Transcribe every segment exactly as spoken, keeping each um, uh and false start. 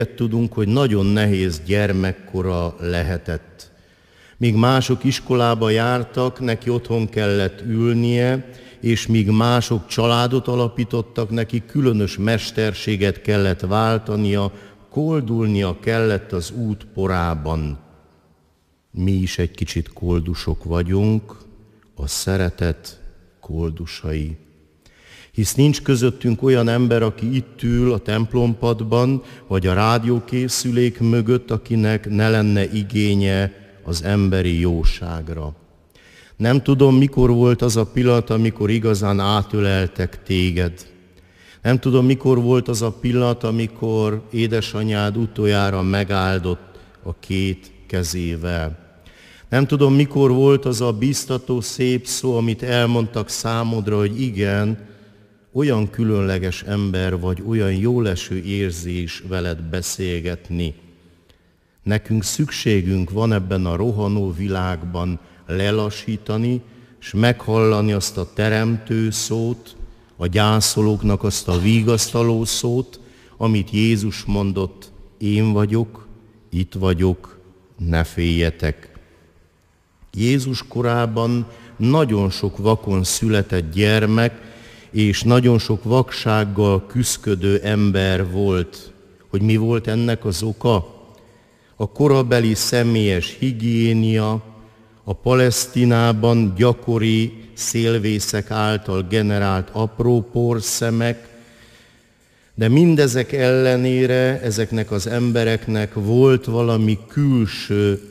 tudunk, hogy nagyon nehéz gyermekkora lehetett. Míg mások iskolába jártak, neki otthon kellett ülnie, és míg mások családot alapítottak, neki különös mesterséget kellett váltania, koldulnia kellett az út porában. Mi is egy kicsit koldusok vagyunk, a szeretet koldusai. Hisz nincs közöttünk olyan ember, aki itt ül a templompadban, vagy a rádiókészülék mögött, akinek ne lenne igénye az emberi jóságra. Nem tudom, mikor volt az a pillanat, amikor igazán átöleltek téged. Nem tudom, mikor volt az a pillanat, amikor édesanyád utoljára megáldott a két kezével. Nem tudom, mikor volt az a biztató szép szó, amit elmondtak számodra, hogy igen, olyan különleges ember vagy, olyan jóleső érzés veled beszélgetni. Nekünk szükségünk van ebben a rohanó világban lelassítani, és meghallani azt a teremtő szót, a gyászolóknak azt a vigasztaló szót, amit Jézus mondott, én vagyok, itt vagyok, ne féljetek. Jézus korában nagyon sok vakon született gyermek, és nagyon sok vaksággal küszködő ember volt. Hogy mi volt ennek az oka? A korabeli személyes higiénia, a Palesztinában gyakori szélvészek által generált apró porszemek, de mindezek ellenére ezeknek az embereknek volt valami külső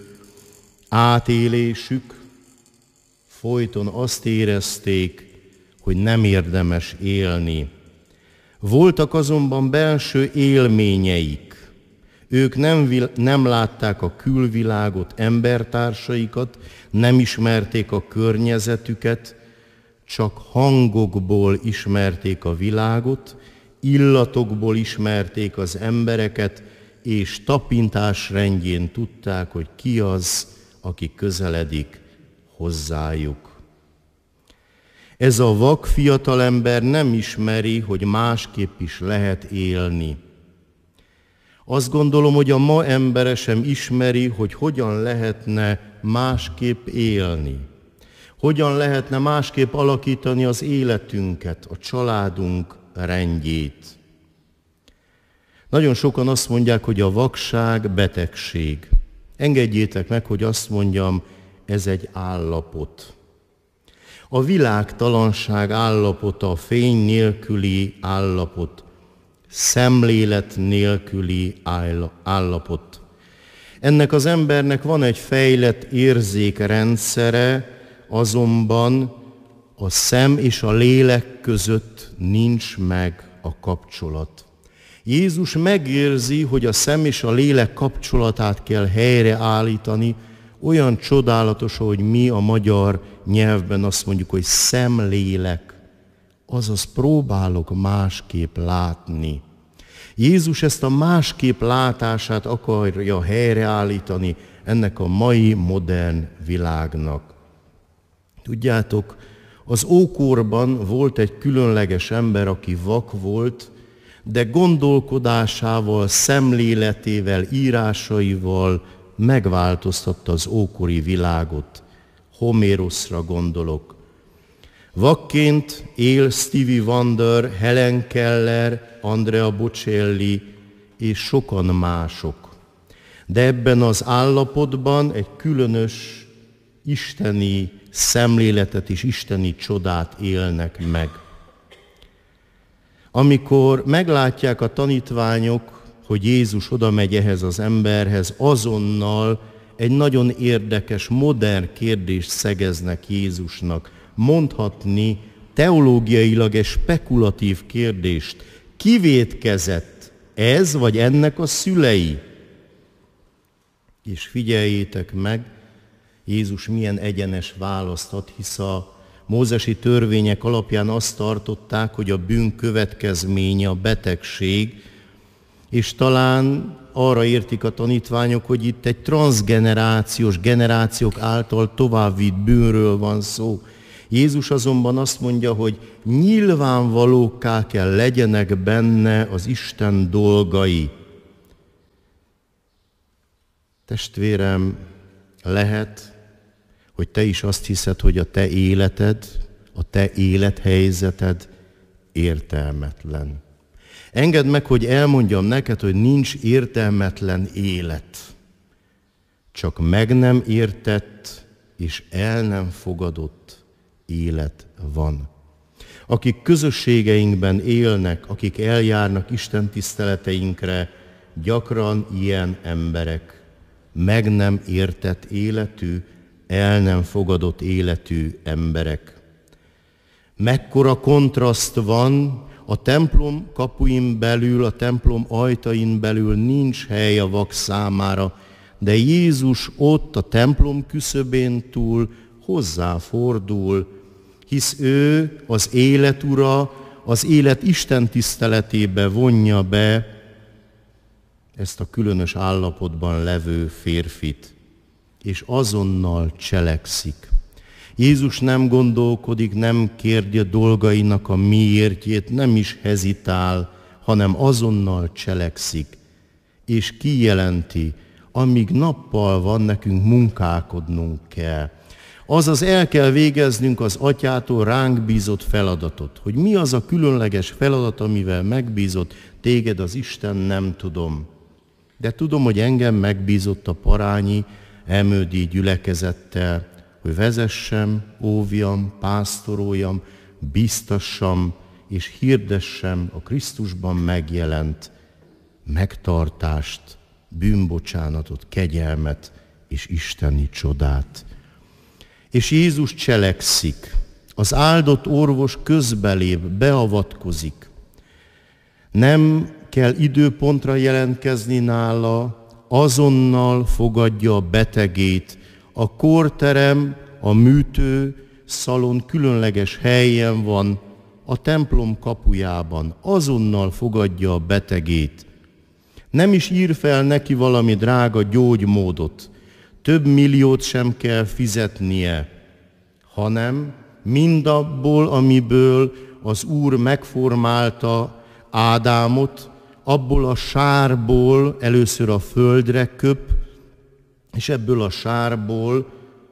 átélésük, folyton azt érezték, hogy nem érdemes élni. Voltak azonban belső élményeik. Ők nem, nem látták a külvilágot, embertársaikat, nem ismerték a környezetüket, csak hangokból ismerték a világot, illatokból ismerték az embereket, és tapintás rendjén tudták, hogy ki az, aki közeledik hozzájuk. Ez a vak fiatalember nem ismeri, hogy másképp is lehet élni. Azt gondolom, hogy a ma embere sem ismeri, hogy hogyan lehetne másképp élni. Hogyan lehetne másképp alakítani az életünket, a családunk rendjét. Nagyon sokan azt mondják, hogy a vakság betegség. Engedjétek meg, hogy azt mondjam, ez egy állapot. A világtalanság állapota, a fény nélküli állapot, szemlélet nélküli állapot. Ennek az embernek van egy fejlett érzékrendszere, azonban a szem és a lélek között nincs meg a kapcsolat. Jézus megérzi, hogy a szem és a lélek kapcsolatát kell helyreállítani, olyan csodálatos, hogy mi a magyar nyelvben azt mondjuk, hogy szemlélek, azaz próbálok másképp látni. Jézus ezt a másképp látását akarja helyreállítani ennek a mai modern világnak. Tudjátok, az ókorban volt egy különleges ember, aki vak volt, de gondolkodásával, szemléletével, írásaival megváltoztatta az ókori világot. Homéroszra gondolok. Vakként él Stevie Wonder, Helen Keller, Andrea Bocelli és sokan mások. De ebben az állapotban egy különös isteni szemléletet és isteni csodát élnek meg. Amikor meglátják a tanítványok, hogy Jézus oda megy ehhez az emberhez, azonnal egy nagyon érdekes, modern kérdést szegeznek Jézusnak. Mondhatni teológiailag egy spekulatív kérdést. Ki vétkezett? Ez vagy ennek a szülei? És figyeljétek meg, Jézus milyen egyenes választ ad, hisz a mózesi törvények alapján azt tartották, hogy a bűn következménye a betegség, és talán arra értik a tanítványok, hogy itt egy transzgenerációs, generációk által továbbvitt bűnről van szó. Jézus azonban azt mondja, hogy nyilvánvalókká kell legyenek benne az Isten dolgai. Testvérem, lehet, hogy te is azt hiszed, hogy a te életed, a te élethelyzeted értelmetlen. Engedd meg, hogy elmondjam neked, hogy nincs értelmetlen élet. Csak meg nem értett és el nem fogadott élet van. Akik közösségeinkben élnek, akik eljárnak Isten tiszteleteinkre, gyakran ilyen emberek, meg nem értett életű, el nem fogadott életű emberek. Mekkora kontraszt van, a templom kapuin belül, a templom ajtain belül nincs hely a vak számára, de Jézus ott a templom küszöbén túl hozzáfordul, hisz ő az élet ura, az élet Isten tiszteletébe vonja be ezt a különös állapotban levő férfit, és azonnal cselekszik. Jézus nem gondolkodik, nem kérdi a dolgainak a miértjét, nem is hezitál, hanem azonnal cselekszik, és kijelenti, amíg nappal van, nekünk munkálkodnunk kell. Azaz el kell végeznünk az Atyától ránk bízott feladatot. Hogy mi az a különleges feladat, amivel megbízott téged az Isten, nem tudom. De tudom, hogy engem megbízott a parányi elmődi gyülekezettel, hogy vezessem, óvjam, pásztoroljam, bíztassam és hirdessem a Krisztusban megjelent megtartást, bűnbocsánatot, kegyelmet és isteni csodát. És Jézus cselekszik. Az áldott orvos közbelép, beavatkozik. Nem kell időpontra jelentkezni nála, azonnal fogadja a betegét. A kórterem, a műtő szalon különleges helyen van, a templom kapujában. Azonnal fogadja a betegét. Nem is ír fel neki valami drága gyógymódot, több milliót sem kell fizetnie, hanem mindabból, amiből az Úr megformálta Ádámot, abból a sárból először a földre köp, és ebből a sárból,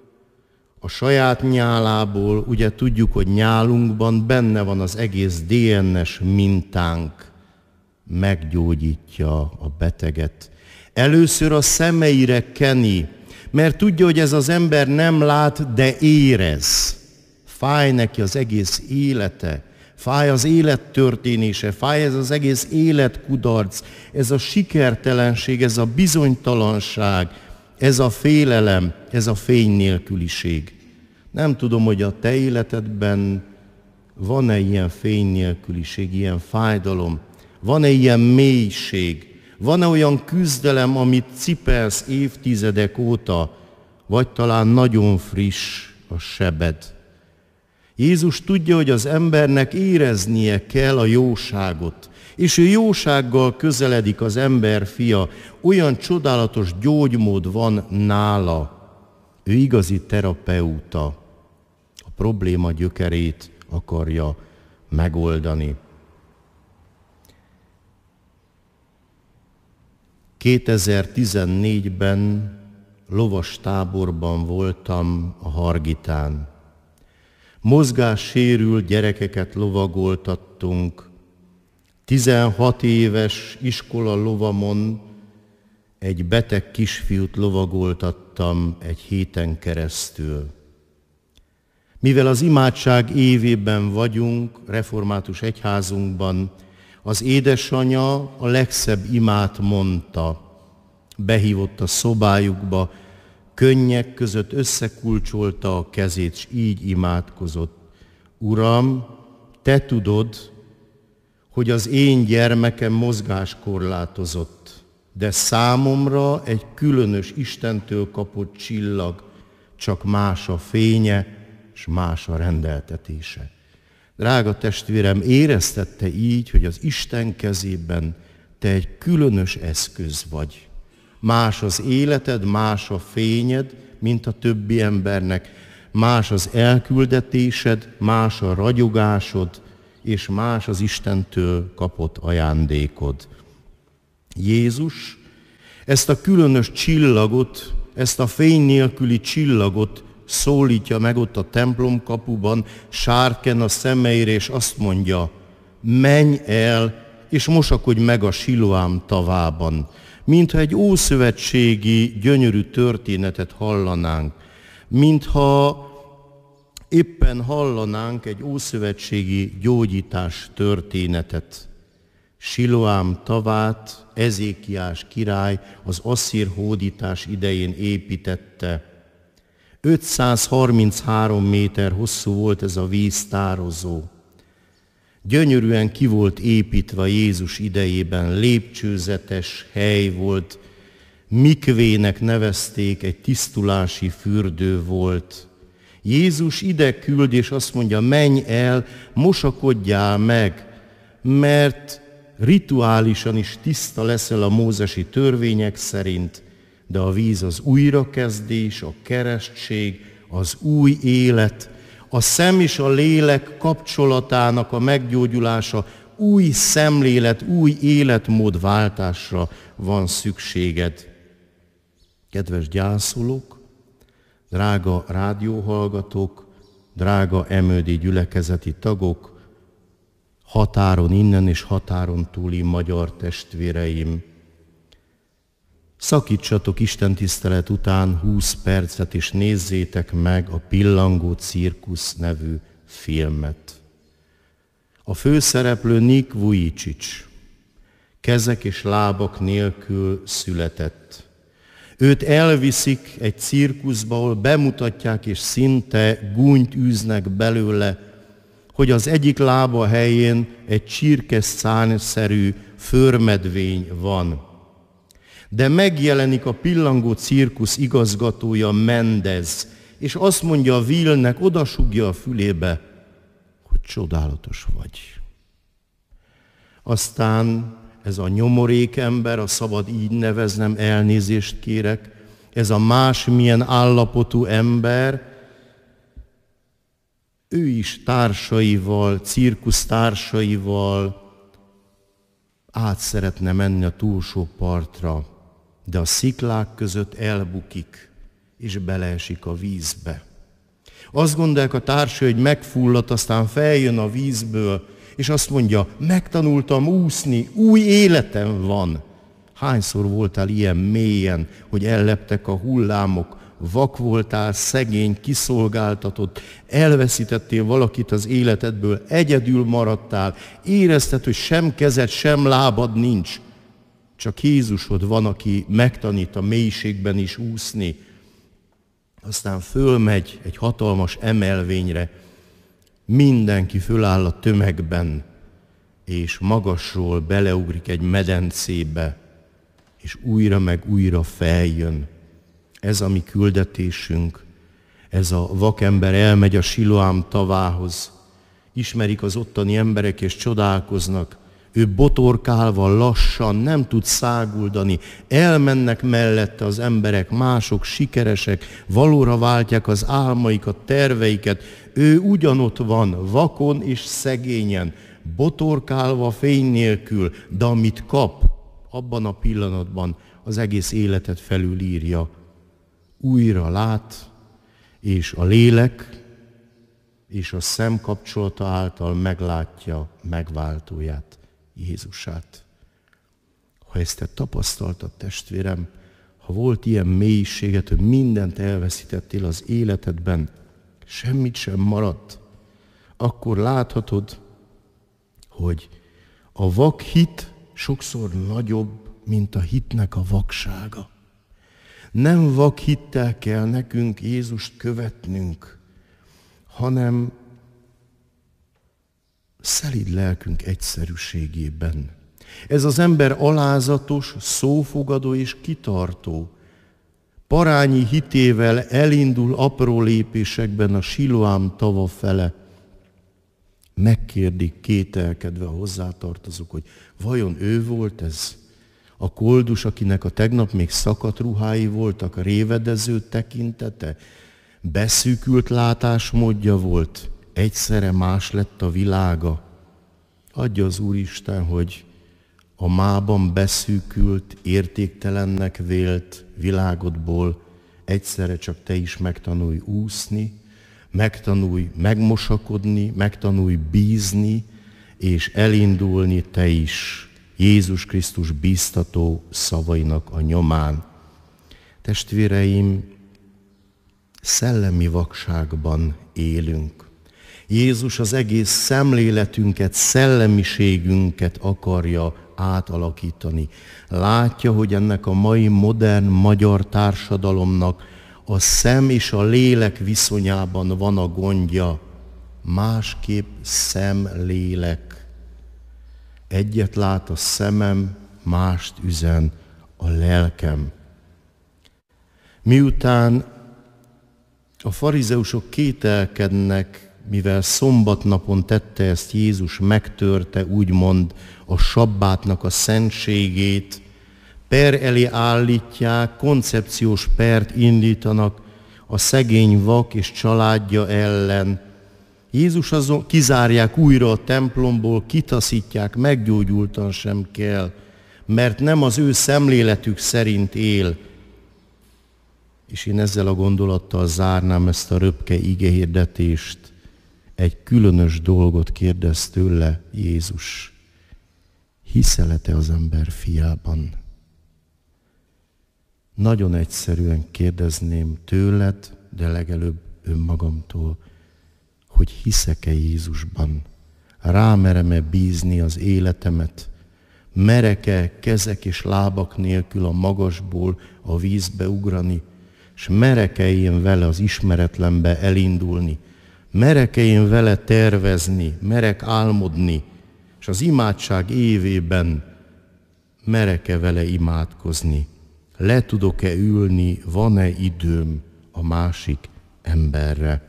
a saját nyálából, ugye tudjuk, hogy nyálunkban benne van az egész dé en es mintánk, meggyógyítja a beteget. Először a szemeire keni, mert tudja, hogy ez az ember nem lát, de érez. Fáj neki az egész élete, fáj az élet történése, fáj ez az egész életkudarc, ez a sikertelenség, ez a bizonytalanság, ez a félelem, ez a fény nélküliség. Nem tudom, hogy a te életedben van-e ilyen fény nélküliség, ilyen fájdalom, van-e ilyen mélység, van-e olyan küzdelem, amit cipelsz évtizedek óta, vagy talán nagyon friss a sebed. Jézus tudja, hogy az embernek éreznie kell a jóságot, és ő jósággal közeledik az ember fia, olyan csodálatos gyógymód van nála. Ő igazi terapeuta, a probléma gyökerét akarja megoldani. kétezer-tizennégyben lovas táborban voltam a Hargitán. Mozgássérült gyerekeket lovagoltattunk. tizenhat éves iskola lovamon egy beteg kisfiút lovagoltattam egy héten keresztül. Mivel az imádság évében vagyunk, református egyházunkban, az édesanyja a legszebb imát mondta. Behívott a szobájukba, könnyek között összekulcsolta a kezét, és így imádkozott. Uram, te tudod, hogy az én gyermekem mozgáskorlátozott, de számomra egy különös Istentől kapott csillag, csak más a fénye, és más a rendeltetése. Drága testvérem, éreztette így, hogy az Isten kezében te egy különös eszköz vagy. Más az életed, más a fényed, mint a többi embernek, más az elküldetésed, más a ragyogásod, és más az Istentől kapott ajándékod. Jézus Ezt a különös csillagot, ezt a fény nélküli csillagot szólítja meg ott a templom kapuban, sárken a szemeire, és azt mondja, menj el, és mosakodj meg a Siloám tavában. Mintha egy ószövetségi gyönyörű történetet hallanánk, mintha éppen hallanánk egy ószövetségi gyógyítás történetet. Siloám tavát Ezékiás király az asszír hódítás idején építette. ötszázharminchárom méter hosszú volt ez a víztározó. Gyönyörűen ki volt építve Jézus idejében, lépcsőzetes hely volt, mikvének nevezték, egy tisztulási fürdő volt. Jézus ide küld, és azt mondja, menj el, mosakodjál meg, mert rituálisan is tiszta leszel a mózesi törvények szerint, de a víz az újrakezdés, a keresztség, az új élet, a szem és a lélek kapcsolatának a meggyógyulása, új szemlélet, új életmód váltásra van szükséged. Kedves gyászolók, drága rádióhallgatók, drága emődi gyülekezeti tagok, határon innen és határon túli magyar testvéreim, szakítsatok istentisztelet után húsz percet, és nézzétek meg a Pillangó cirkusz nevű filmet. A főszereplő Nick Vujicic kezek és lábak nélkül született. Őt elviszik egy cirkuszba, ahol bemutatják, és szinte gúnyt űznek belőle, hogy az egyik lába helyén egy csirkeszárnyszerű förmedvény van. De megjelenik a Pillangó cirkusz igazgatója, Mendez, és azt mondja a Willnek, odasugja a fülébe, hogy csodálatos vagy. Aztán ez a nyomorék ember, a szabad így neveznem, elnézést kérek, ez a másmilyen állapotú ember, ő is társaival, cirkusztársaival át szeretne menni a túlsó partra, de a sziklák között elbukik, és beleesik a vízbe. Azt gondolják a társai, hogy megfulladt, aztán feljön a vízből, és azt mondja, megtanultam úszni, új életem van. Hányszor voltál ilyen mélyen, hogy elleptek a hullámok, vak voltál, szegény, kiszolgáltatott, elveszítettél valakit az életedből, egyedül maradtál, érezted, hogy sem kezed, sem lábad nincs. Csak Jézusod van, aki megtanít a mélységben is úszni. Aztán fölmegy egy hatalmas emelvényre, mindenki föláll a tömegben, és magasról beleugrik egy medencébe, és újra meg újra feljön. Ez a mi küldetésünk, ez a vakember elmegy a Siloám tavához, ismerik az ottani emberek és csodálkoznak, ő botorkálva lassan, nem tud száguldani, elmennek mellette az emberek, mások sikeresek, valóra váltják az álmaikat, terveiket, ő ugyanott van, vakon és szegényen, botorkálva fény nélkül, de amit kap, abban a pillanatban az egész életet felülírja. Újra lát, és a lélek és a szem kapcsolata által meglátja megváltóját, Jézusát. Ha ezt te tapasztaltad, testvérem, ha volt ilyen mélységet, hogy mindent elveszítettél az életedben, semmit sem maradt, akkor láthatod, hogy a vak hit sokszor nagyobb, mint a hitnek a vaksága. Nem vak hittel kell nekünk Jézust követnünk, hanem szelíd lelkünk egyszerűségében. Ez az ember alázatos, szófogadó és kitartó. Parányi hitével elindul apró lépésekben a Siloám tava fele. Megkérdik kételkedve a hozzátartozók, hogy vajon ő volt ez? A koldus, akinek a tegnap még szakadt ruhái voltak, a révedező tekintete, beszűkült látásmódja volt, egyszerre más lett a világa. Adja az Úristen, hogy a mában beszűkült, értéktelennek vélt világodból egyszerre csak te is megtanulj úszni, megtanulj megmosakodni, megtanulj bízni, és elindulni te is Jézus Krisztus bíztató szavainak a nyomán. Testvéreim, szellemi vakságban élünk. Jézus az egész szemléletünket, szellemiségünket akarja átalakítani. Látja, hogy ennek a mai modern magyar társadalomnak a szem és a lélek viszonyában van a gondja. Másképp szem-lélek. Egyet lát a szemem, mást üzen a lelkem. Miután a farizeusok kételkednek, mivel szombatnapon tette ezt Jézus, megtörte úgymond a sabbátnak a szentségét, per elé állítják, koncepciós pert indítanak a szegény vak és családja ellen. Jézus azon kizárják újra a templomból, kitaszítják, meggyógyultan sem kell, mert nem az ő szemléletük szerint él. És én ezzel a gondolattal zárnám ezt a röpke igehirdetést. Egy különös dolgot kérdez tőle Jézus. Hiszel-e az ember fiában? Nagyon egyszerűen kérdezném tőled, de legelőbb önmagamtól, hogy hiszek-e Jézusban? Rámerem-e bízni az életemet? Merek-e kezek és lábak nélkül a magasból a vízbe ugrani? És merek-e én vele az ismeretlenbe elindulni? Merek-e én vele tervezni? Merek álmodni? És az imádság évében merek-e vele imádkozni? Le tudok-e ülni? Van-e időm a másik emberre?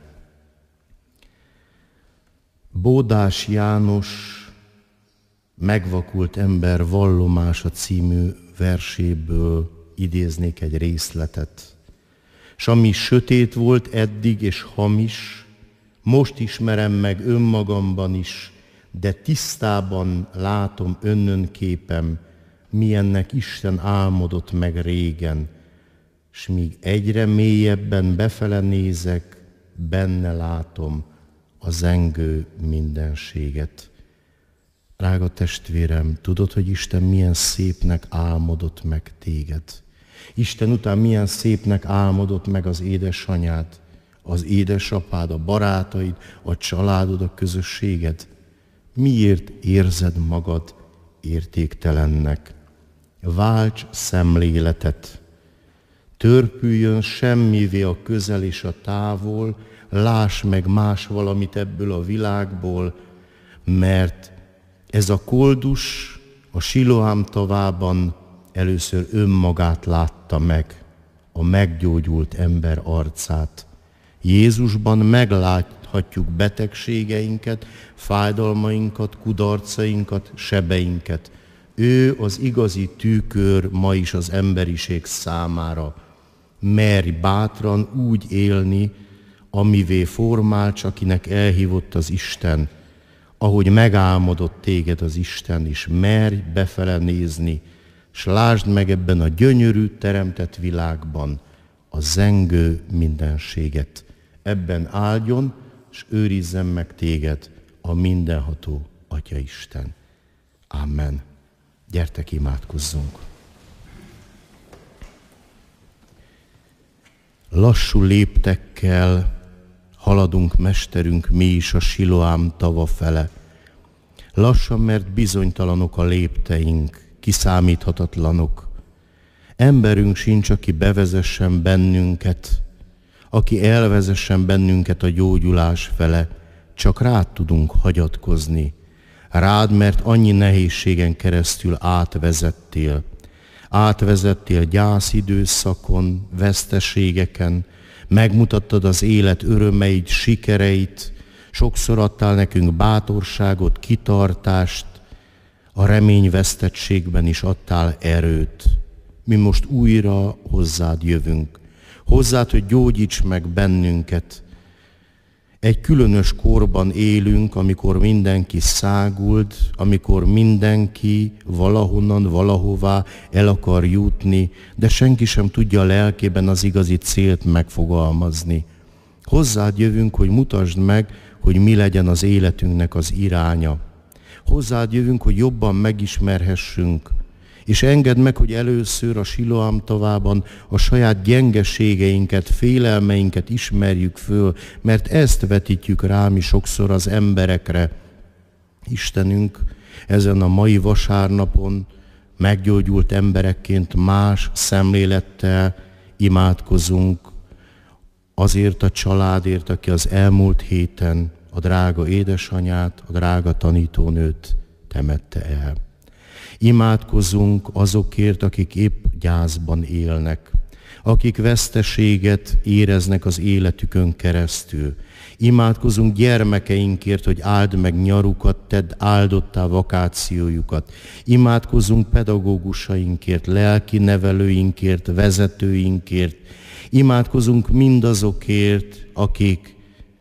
Bódás János Megvakult ember vallomása című verséből idéznék egy részletet. S ami sötét volt eddig és hamis, most ismerem meg önmagamban is, de tisztában látom önnön képem, milyennek Isten álmodott meg régen, s míg egyre mélyebben befele nézek, benne látom a zengő mindenséget. Drága testvérem, tudod, hogy Isten milyen szépnek álmodott meg téged? Isten után milyen szépnek álmodott meg az édesanyád, az édesapád, a barátaid, a családod, a közösséged? Miért érzed magad értéktelennek? Válts szemléletet, törpüljön semmivé a közel és a távol, láss meg más valamit ebből a világból, mert ez a koldus a Siloám tavában először önmagát látta meg, a meggyógyult ember arcát. Jézusban megláthatjuk betegségeinket, fájdalmainkat, kudarcainkat, sebeinket. Ő az igazi tükör ma is az emberiség számára. Merj bátran úgy élni, amivé formálts, akinek elhívott az Isten, ahogy megálmodott téged az Isten is. Merj befele nézni, s lásd meg ebben a gyönyörű, teremtett világban a zengő mindenséget. Ebben áldjon, s őrizzen meg téged a mindenható Atya Isten. Amen. Gyertek, imádkozzunk! Lassú léptekkel haladunk, mesterünk, mi is a Siloám tava fele. Lassan, mert bizonytalanok a lépteink, kiszámíthatatlanok. Emberünk sincs, aki bevezessen bennünket, aki elvezessen bennünket a gyógyulás fele, csak rád tudunk hagyatkozni. Rád, mert annyi nehézségen keresztül átvezettél. Átvezettél gyászidőszakon, veszteségeken, megmutattad az élet örömeit, sikereit, sokszor adtál nekünk bátorságot, kitartást, a reményvesztettségben is adtál erőt. Mi most újra hozzád jövünk. Hozzád, hogy gyógyíts meg bennünket. Egy különös korban élünk, amikor mindenki száguld, amikor mindenki valahonnan, valahová el akar jutni, de senki sem tudja a lelkében az igazi célt megfogalmazni. Hozzád jövünk, hogy mutasd meg, hogy mi legyen az életünknek az iránya. Hozzád jövünk, hogy jobban megismerhessünk, és engedd meg, hogy először a Siloám tavában a saját gyengeségeinket, félelmeinket ismerjük föl, mert ezt vetítjük rá mi sokszor az emberekre. Istenünk, ezen a mai vasárnapon meggyógyult emberekként más szemlélettel imádkozunk azért a családért, aki az elmúlt héten a drága édesanyát, a drága tanítónőt temette el. Imádkozunk azokért, akik épp gyászban élnek, akik veszteséget éreznek az életükön keresztül. Imádkozunk gyermekeinkért, hogy áld meg nyarukat, tedd áldottá vakációjukat. Imádkozunk pedagógusainkért, lelki nevelőinkért, vezetőinkért. Imádkozunk mindazokért, akik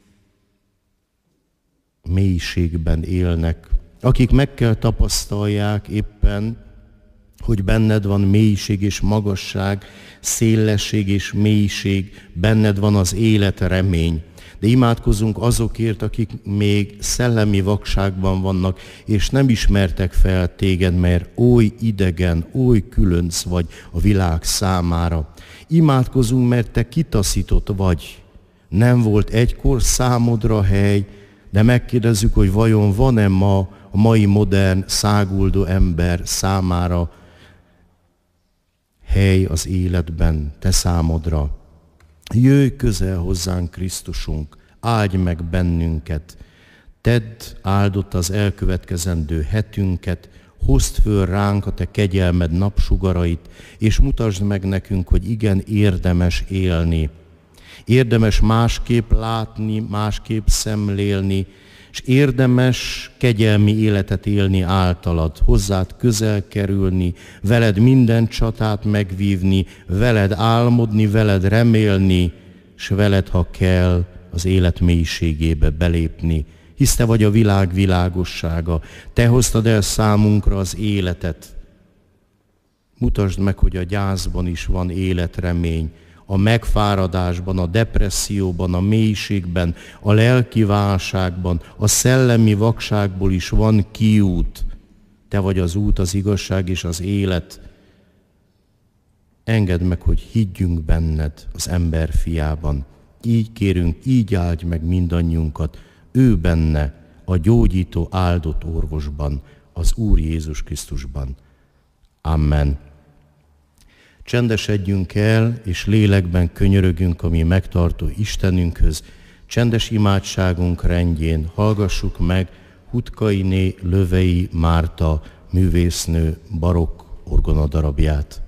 mélységben élnek, akik meg kell tapasztalják éppen, hogy benned van mélység és magasság, szélesség és mélység, benned van az élet remény. De imádkozunk azokért, akik még szellemi vakságban vannak, és nem ismertek fel téged, mert oly idegen, oly különc vagy a világ számára. Imádkozunk, mert te kitaszított vagy. Nem volt egykor számodra hely, de megkérdezzük, hogy vajon van-e ma a mai modern, száguldó ember számára hely az életben, te számodra. Jöjj közel hozzánk, Krisztusunk, áldj meg bennünket, tedd áldott az elkövetkezendő hetünket, hozd föl ránk a te kegyelmed napsugarait, és mutasd meg nekünk, hogy igen, érdemes élni. Érdemes másképp látni, másképp szemlélni, és érdemes kegyelmi életet élni általad, hozzád közel kerülni, veled minden csatát megvívni, veled álmodni, veled remélni, és veled, ha kell, az élet mélységébe belépni. Hisz te vagy a világ világossága, te hoztad el számunkra az életet. Mutasd meg, hogy a gyászban is van életremény, a megfáradásban, a depresszióban, a mélységben, a lelki válságban, a szellemi vakságból is van kiút. Te vagy az út, az igazság és az élet. Engedd meg, hogy higgyünk benned, az ember fiában. Így kérünk, így áldj meg mindannyiunkat, ő benne, a gyógyító áldott orvosban, az Úr Jézus Krisztusban. Amen. Csendesedjünk el, és lélekben könyörögünk a mi megtartó Istenünkhöz. Csendes imádságunk rendjén hallgassuk meg Hutkainé Lövei Márta művésznő barokk orgonadarabját.